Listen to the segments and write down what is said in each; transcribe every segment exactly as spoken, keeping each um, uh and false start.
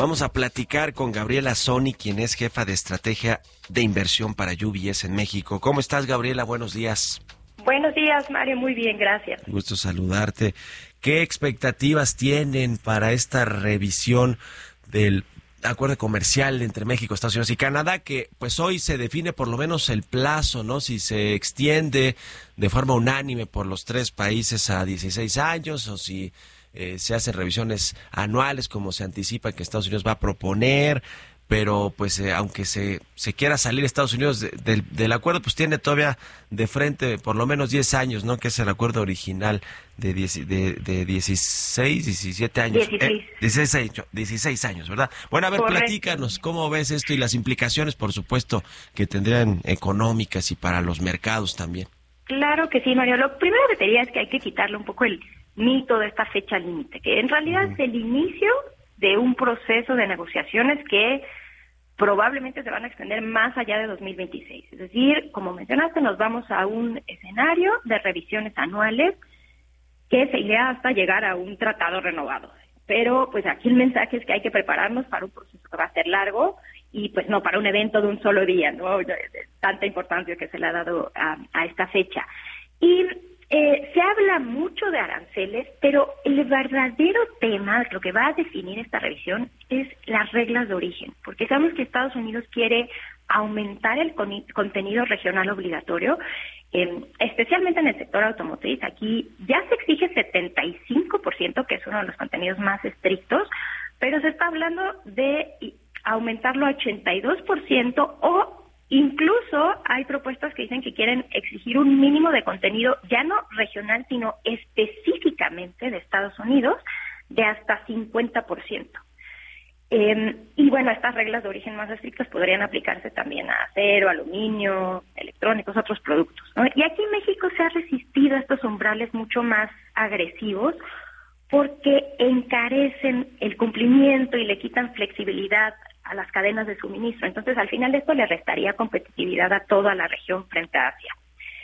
Vamos a platicar con Gabriela Sony, quien es jefa de estrategia de inversión para U B S en México. ¿Cómo estás, Gabriela? Buenos días. Buenos días, Mario. Muy bien, gracias. Gusto saludarte. ¿Qué expectativas tienen para esta revisión del acuerdo comercial entre México, Estados Unidos y Canadá, que pues hoy se define por lo menos el plazo, ¿no? Si se extiende de forma unánime por los tres países a dieciséis años o si eh, se hacen revisiones anuales como se anticipa que Estados Unidos va a proponer, pero pues eh, aunque se, se quiera salir Estados Unidos de, de, del acuerdo, pues tiene todavía de frente por lo menos diez años, ¿no? Que es el acuerdo original de, diez, de, de dieciséis, diecisiete años. dieciséis. Eh, dieciséis, dieciséis años, ¿verdad? Bueno, a ver, Correcto. Platícanos, ¿cómo ves esto y las implicaciones, por supuesto, que tendrían económicas y para los mercados también? Claro que sí, Mario. Lo primero que te diría es que hay que quitarle un poco el mito de esta fecha límite, que en realidad uh-huh. es el inicio de un proceso de negociaciones que probablemente se van a extender más allá de dos mil veintiséis. Es decir, como mencionaste, nos vamos a un escenario de revisiones anuales que se irá hasta llegar a un tratado renovado. Pero pues aquí el mensaje es que hay que prepararnos para un proceso que va a ser largo y pues no para un evento de un solo día, ¿no? De, de tanta importancia que se le ha dado a, a esta fecha. Y eh, se habla mucho de aranceles, pero el verdadero tema, lo que va a definir esta revisión, es las reglas de origen, porque sabemos que Estados Unidos quiere aumentar el con- contenido regional obligatorio, eh, especialmente en el sector automotriz. Aquí ya se exige setenta y cinco por ciento, que es uno de los contenidos más estrictos, pero se está hablando de aumentarlo a ochenta y dos por ciento o incluso hay propuestas que dicen que quieren exigir un mínimo de contenido ya no regional, sino específicamente de Estados Unidos, de hasta cincuenta por ciento. Eh, y bueno, estas reglas de origen más estrictas podrían aplicarse también a acero, aluminio, electrónicos, otros productos, ¿no? Y aquí México se ha resistido a estos umbrales mucho más agresivos porque encarecen el cumplimiento y le quitan flexibilidad a las cadenas de suministro. Entonces, al final esto le restaría competitividad a toda la región frente a Asia.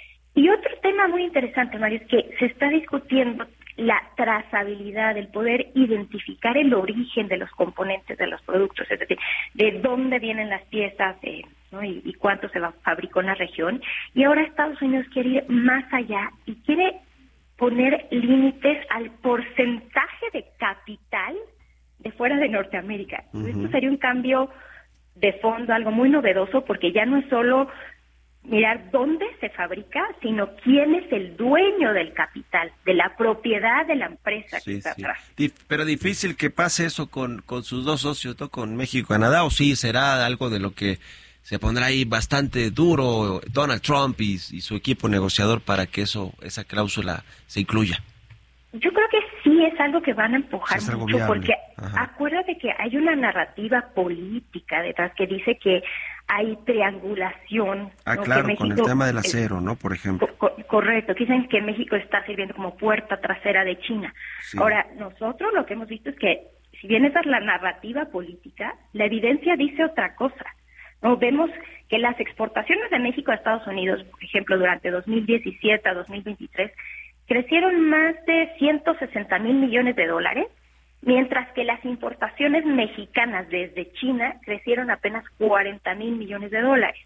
Y otro tema muy interesante, Mario, es que se está discutiendo la trazabilidad, el poder identificar el origen de los componentes de los productos, es decir, de dónde vienen las piezas, eh, ¿no? y, y cuánto se fabricó en la región. Y ahora Estados Unidos quiere ir más allá y quiere poner límites al porcentaje de capital de fuera de Norteamérica. Uh-huh. Esto sería un cambio de fondo, algo muy novedoso, porque ya no es solo mirar dónde se fabrica, sino quién es el dueño del capital, de la propiedad de la empresa sí, que está sí. atrás. Dif- pero difícil que pase eso con, con sus dos socios, ¿no? Con México y Canadá, o sí será algo de lo que se pondrá ahí bastante duro Donald Trump y, y su equipo negociador para que eso, esa cláusula se incluya. Yo creo que sí es algo que van a empujar sí, mucho, porque Ajá. acuérdate que hay una narrativa política detrás que dice que hay triangulación. Ah, ¿no? claro, México, con el tema del acero, ¿no? Por ejemplo. Co- correcto, que dicen que México está sirviendo como puerta trasera de China. Sí. Ahora, nosotros lo que hemos visto es que, si bien esa es la narrativa política, la evidencia dice otra cosa. ¿No? Vemos que las exportaciones de México a Estados Unidos, por ejemplo, durante dos mil diecisiete a dos mil veintitrés, crecieron más de ciento sesenta mil millones de dólares, mientras que las importaciones mexicanas desde China crecieron apenas cuarenta mil millones de dólares.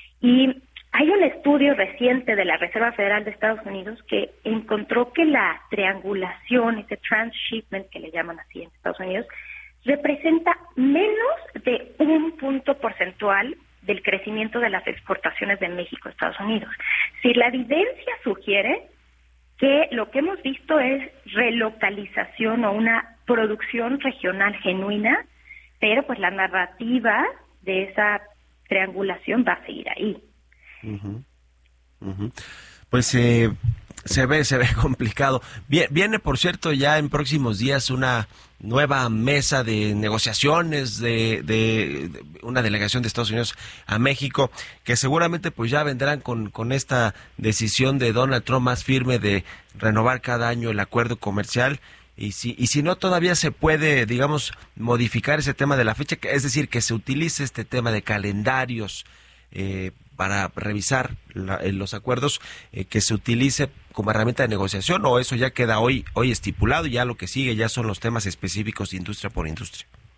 Y hay un estudio reciente de la Reserva Federal de Estados Unidos que encontró que la triangulación, ese transshipment que le llaman así en Estados Unidos, representa menos de un punto porcentual del crecimiento de las exportaciones de México a Estados Unidos. Si la evidencia sugiere que lo que hemos visto es relocalización o una producción regional genuina, pero pues la narrativa de esa triangulación va a seguir ahí. Uh-huh. Uh-huh. Pues eh, se ve se ve complicado. Viene, viene, por cierto, ya en próximos días una nueva mesa de negociaciones de, de, de una delegación de Estados Unidos a México, que seguramente pues ya vendrán con, con esta decisión de Donald Trump más firme de renovar cada año el acuerdo comercial. Y si, y si no, todavía se puede, digamos, modificar ese tema de la fecha, es decir, que se utilice este tema de calendarios eh, para revisar la, los acuerdos, eh, que se utilice como herramienta de negociación, o eso ya queda hoy hoy estipulado y ya lo que sigue ya son los temas específicos industria por industria.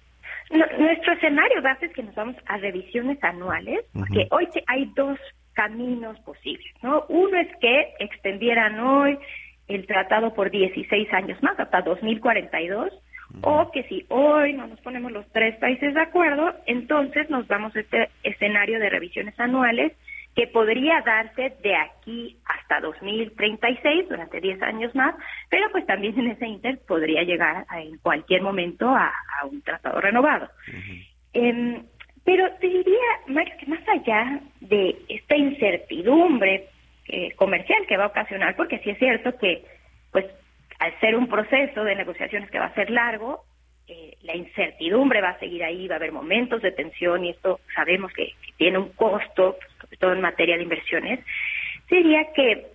No, nuestro escenario base es que nos vamos a revisiones anuales, porque uh-huh. hoy hay dos caminos posibles, ¿no? Uno es que extendieran hoy el tratado por dieciséis años más, hasta dos mil cuarenta y dos, uh-huh. o que si hoy no nos ponemos los tres países de acuerdo, entonces nos vamos a este escenario de revisiones anuales que podría darse de aquí hasta dos mil treinta y seis, durante diez años más, pero pues también en ese inter podría llegar a, en cualquier momento a, a un tratado renovado. Uh-huh. Eh, pero te diría, Max, que más allá de esta incertidumbre eh, comercial que va a ocasionar, porque sí es cierto que, pues, al ser un proceso de negociaciones que va a ser largo, eh, la incertidumbre va a seguir ahí, va a haber momentos de tensión y esto sabemos que, que tiene un costo, sobre todo en materia de inversiones. Diría que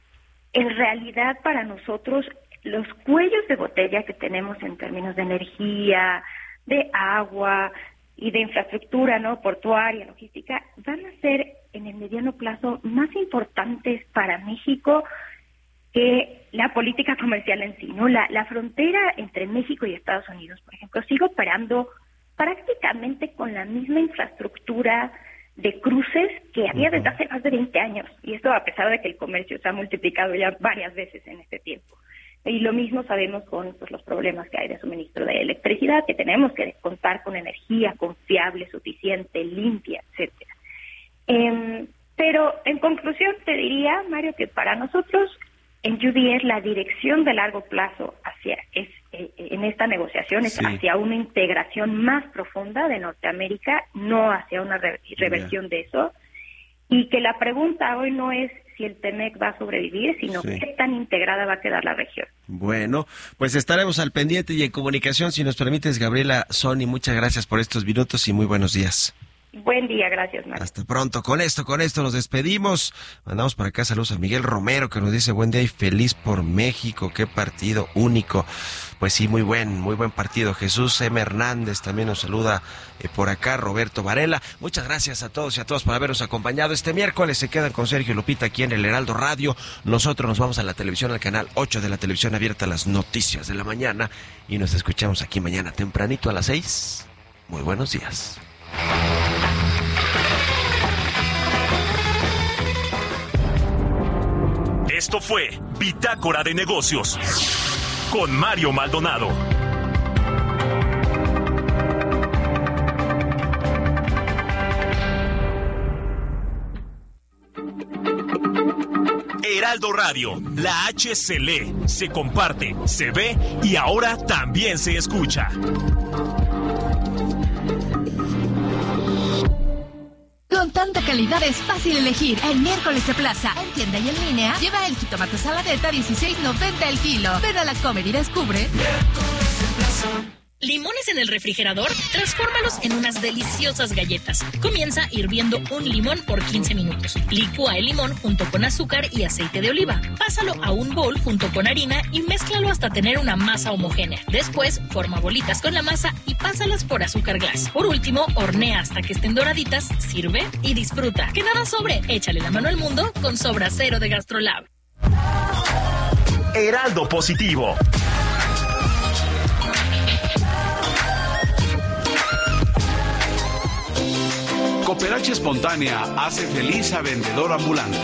en realidad para nosotros los cuellos de botella que tenemos en términos de energía, de agua y de infraestructura, ¿no?, portuaria, logística, van a ser en el mediano plazo más importantes para México que la política comercial en sí, ¿no? La, la frontera entre México y Estados Unidos, por ejemplo, sigue operando prácticamente con la misma infraestructura de cruces que había desde hace más de veinte años, y esto a pesar de que el comercio se ha multiplicado ya varias veces en este tiempo. Y lo mismo sabemos con pues, los problemas que hay de suministro de electricidad, que tenemos que contar con energía confiable, suficiente, limpia, etcétera. Eh, pero en conclusión te diría, Mario, que para nosotros en U D S la dirección de largo plazo hacia es eh, en esta negociación es sí. hacia una integración más profunda de Norteamérica, no hacia una re- reversión yeah. de eso, y que la pregunta hoy no es si el TEMEC va a sobrevivir, sino sí. qué tan integrada va a quedar la región. Bueno, pues estaremos al pendiente y en comunicación, si nos permites, Gabriela Sony, muchas gracias por estos minutos y muy buenos días. Buen día, gracias, Mario. Hasta pronto. Con esto, con esto nos despedimos. Mandamos para acá saludos a Miguel Romero, que nos dice buen día y feliz por México. Qué partido único. Pues sí, muy buen, muy buen partido. Jesús M. Hernández también nos saluda eh, por acá. Roberto Varela. Muchas gracias a todos y a todas por habernos acompañado este miércoles. Se quedan con Sergio Lupita aquí en el Heraldo Radio. Nosotros nos vamos a la televisión, al canal ocho de la televisión abierta, a las noticias de la mañana. Y nos escuchamos aquí mañana tempranito a las seis. Muy buenos días. Esto fue Bitácora de Negocios con Mario Maldonado. Heraldo Radio, la H se lee, se comparte, se ve y ahora también se escucha. Con tanta calidad es fácil elegir. El miércoles de plaza, en tienda y en línea, lleva el jitomate saladeta dieciséis noventa el kilo. Ven a la Comer y descubre. Miércoles de plaza. ¿Limones en el refrigerador? Transfórmalos en unas deliciosas galletas. Comienza hirviendo un limón por quince minutos. Licúa el limón junto con azúcar y aceite de oliva. Pásalo a un bowl junto con harina y mézclalo hasta tener una masa homogénea. Después, forma bolitas con la masa y pásalas por azúcar glass. Por último, hornea hasta que estén doraditas, sirve y disfruta. Que nada sobre, échale la mano al mundo con Sobra Cero de GastroLab. Heraldo Positivo. Cooperacha espontánea hace feliz a vendedor ambulante.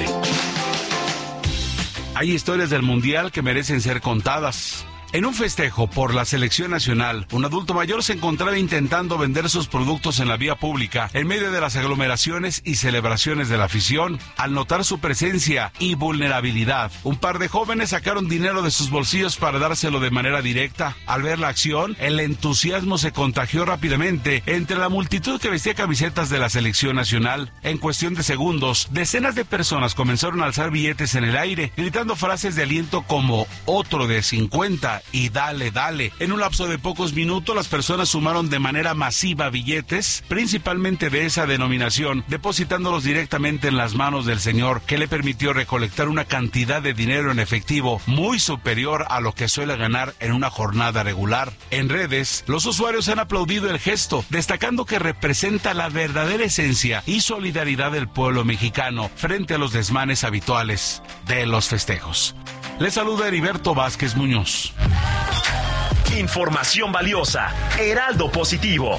Hay historias del mundial que merecen ser contadas. En un festejo por la selección nacional, un adulto mayor se encontraba intentando vender sus productos en la vía pública en medio de las aglomeraciones y celebraciones de la afición. Al notar su presencia y vulnerabilidad, un par de jóvenes sacaron dinero de sus bolsillos para dárselo de manera directa. Al ver la acción, el entusiasmo se contagió rápidamente entre la multitud que vestía camisetas de la selección nacional. En cuestión de segundos, decenas de personas comenzaron a alzar billetes en el aire, gritando frases de aliento como "otro de cincuenta", y dale, dale. En un lapso de pocos minutos, las personas sumaron de manera masiva billetes, principalmente de esa denominación, depositándolos directamente en las manos del señor, que le permitió recolectar una cantidad de dinero en efectivo muy superior a lo que suele ganar en una jornada regular. En redes, los usuarios han aplaudido el gesto, destacando que representa la verdadera esencia y solidaridad del pueblo mexicano frente a los desmanes habituales de los festejos. Les saluda Heriberto Vázquez Muñoz. Información valiosa. Heraldo Positivo.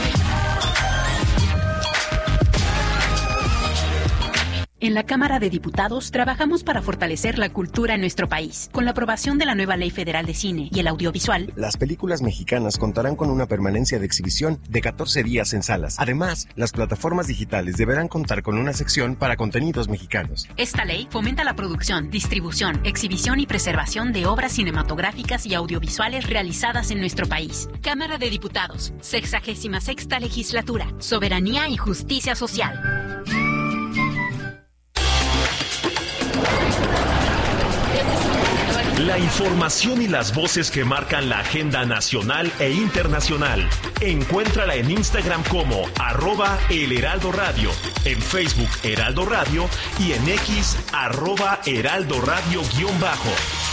En la Cámara de Diputados trabajamos para fortalecer la cultura en nuestro país. Con la aprobación de la nueva Ley Federal de Cine y el Audiovisual, las películas mexicanas contarán con una permanencia de exhibición de catorce días en salas. Además, las plataformas digitales deberán contar con una sección para contenidos mexicanos. Esta ley fomenta la producción, distribución, exhibición y preservación de obras cinematográficas y audiovisuales realizadas en nuestro país. Cámara de Diputados, sexagésima sexta Legislatura, Soberanía y Justicia Social. La información y las voces que marcan la agenda nacional e internacional. Encuéntrala en Instagram como arroba El Heraldo Radio, en Facebook Heraldo Radio y en X arroba Heraldo Radio guión bajo.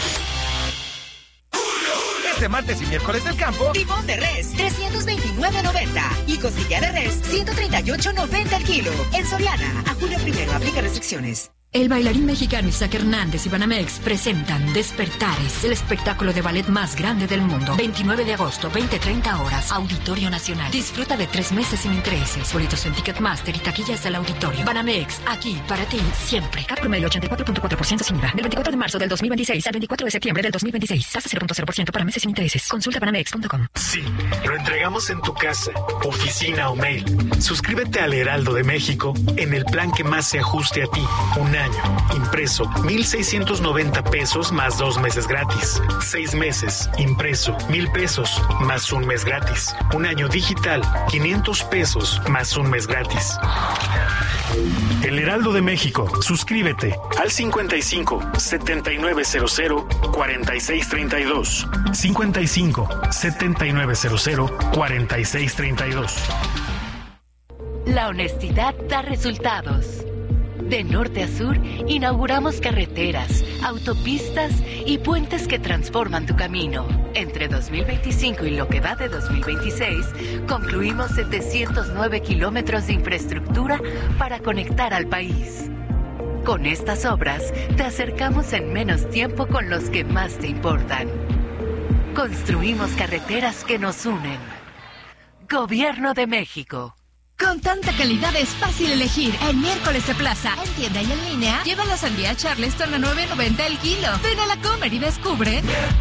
Este martes y miércoles del campo, tifón de res, trescientos veintinueve noventa y costilla de res, ciento treinta y ocho noventa el kilo. En Soriana, a julio primero, aplica restricciones. El bailarín mexicano Isaac Hernández y Banamex presentan Despertares, el espectáculo de ballet más grande del mundo. veintinueve de agosto, veinte treinta horas, Auditorio Nacional. Disfruta de tres meses sin intereses. Boletos en Ticketmaster y taquillas del auditorio. Banamex, aquí para ti, siempre. Cap promedio ochenta y cuatro punto cuatro por ciento sin I V A. Del veinticuatro de marzo del dos mil veintiséis al veinticuatro de septiembre del dos mil veintiséis. Tasa cero punto cero por ciento para meses sin intereses. Consulta banamex punto com. Sí, lo entregamos en tu casa, oficina o mail. Suscríbete al Heraldo de México en el plan que más se ajuste a ti. Un año. Impreso, mil seiscientos noventa pesos más dos meses gratis. Seis meses. Impreso, mil pesos más un mes gratis. Un año digital, quinientos pesos más un mes gratis. El Heraldo de México. Suscríbete al cincuenta y cinco, setenta y nueve cero cero, cuarenta y seis treinta y dos. cincuenta y cinco, setenta y nueve cero cero, cuarenta y seis treinta y dos. La honestidad da resultados. De norte a sur, inauguramos carreteras, autopistas y puentes que transforman tu camino. Entre dos mil veinticinco y lo que va de dos mil veintiséis, concluimos setecientos nueve kilómetros de infraestructura para conectar al país. Con estas obras, te acercamos en menos tiempo con los que más te importan. Construimos carreteras que nos unen. Gobierno de México. Con tanta calidad es fácil elegir. El miércoles de plaza, en tienda y en línea, lleva la sandía Charleston a nueve noventa el kilo. Ven a la Comer y descubre.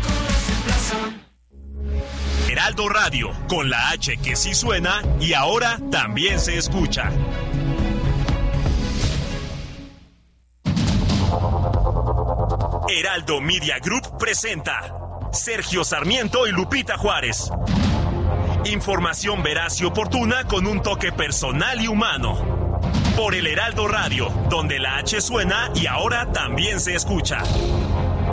Heraldo Radio, con la H que sí suena y ahora también se escucha. Heraldo Media Group presenta Sergio Sarmiento y Lupita Juárez. Información veraz y oportuna con un toque personal y humano. Por el Heraldo Radio, donde la H suena y ahora también se escucha.